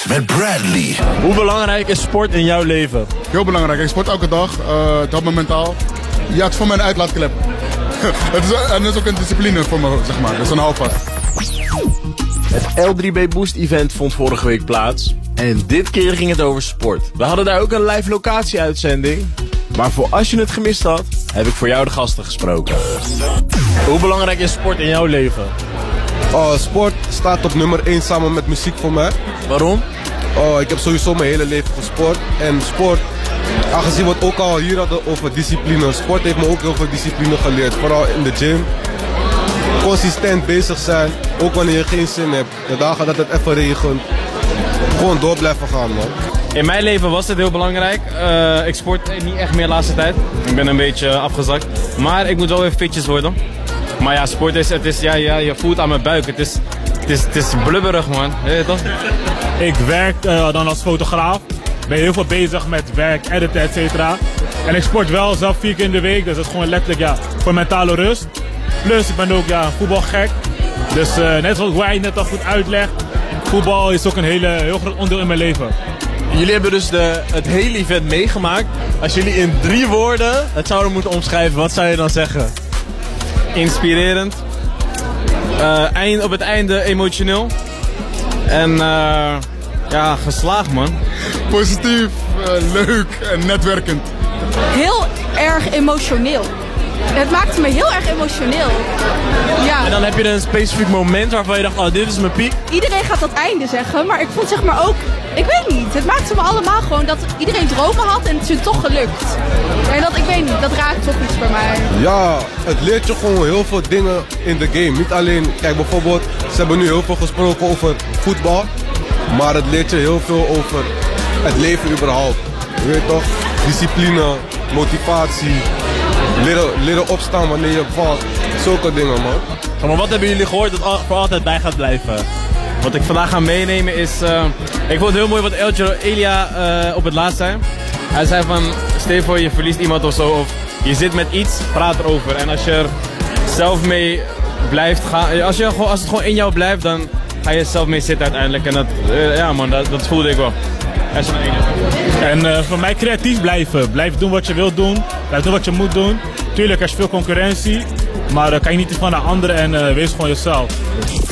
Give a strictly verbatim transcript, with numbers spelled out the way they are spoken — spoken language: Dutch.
met Bradley. Hoe belangrijk is sport in jouw leven? Heel belangrijk. Ik sport elke dag. Uh, het helpt me mentaal. Ja, het is voor mij een uitlaatklep. Het is, en het is ook een discipline voor me, zeg maar. Dat is een houvast. Het L drie B Boost event vond vorige week plaats. En dit keer ging het over sport. We hadden daar ook een live locatie uitzending. Maar voor als je het gemist had, heb ik voor jou de gasten gesproken. Hoe belangrijk is sport in jouw leven? Oh, sport staat op nummer één samen met muziek voor mij. Waarom? Oh, ik heb sowieso mijn hele leven gesport. En sport, aangezien we het ook al hier hadden over discipline. Sport heeft me ook heel veel discipline geleerd. Vooral in de gym. Consistent bezig zijn, ook wanneer je geen zin hebt. De dagen dat het even regent. Gewoon door blijven gaan, man. In mijn leven was het heel belangrijk. Uh, ik sport niet echt meer de laatste tijd. Ik ben een beetje afgezakt. Maar ik moet wel weer fitjes worden. Maar ja, sport is, het is, ja, ja, je voelt aan mijn buik. Het is, het is, het is blubberig, man. Weet je toch? Ik werk uh, dan als fotograaf. Ben heel veel bezig met werk, editen, et cetera. En ik sport wel zelf vier keer in de week. Dus dat is gewoon letterlijk ja, voor mentale rust. Plus, ik ben ook ja, voetbalgek. Dus uh, net zoals jij net al goed uitlegt. Voetbal is ook een hele, heel groot onderdeel in mijn leven. Jullie hebben dus de, het hele event meegemaakt. Als jullie in drie woorden het zouden moeten omschrijven, wat zou je dan zeggen? Inspirerend. Uh, eind, op het einde emotioneel. En uh, ja, geslaagd, man. Positief, uh, leuk en netwerkend. Heel erg emotioneel. Het maakte me heel erg emotioneel. Ja. En dan heb je een specifiek moment waarvan je dacht, oh, dit is mijn piek. Iedereen gaat dat einde zeggen, maar ik vond zeg maar ook, ik weet niet. Het maakte me allemaal gewoon dat iedereen dromen had en het is toch gelukt. En dat, ik weet niet, dat raakt toch iets bij mij. Ja, het leert je gewoon heel veel dingen in de game. Niet alleen, kijk bijvoorbeeld, ze hebben nu heel veel gesproken over voetbal. Maar het leert je heel veel over het leven überhaupt. Je weet toch, discipline, motivatie. Leren, leren opstaan wanneer je valt. Zulke dingen, man. Maar wat hebben jullie gehoord dat al, voor altijd bij gaat blijven? Wat ik vandaag ga meenemen is... Uh, ik vond het heel mooi wat Eljo Elia uh, op het laatst zei. Hij zei van, stel je voor je verliest iemand of zo. Of je zit met iets, praat erover. En als je er zelf mee blijft gaan... Als, je, als het gewoon in jou blijft, dan ga je er zelf mee zitten uiteindelijk. En dat, uh, ja man, dat, dat voelde ik wel. En uh, voor mij creatief blijven. Blijf doen wat je wilt doen. Blijf doen wat je moet doen. Tuurlijk, er is veel concurrentie. Maar uh, kijk niet van de anderen en uh, wees gewoon jezelf.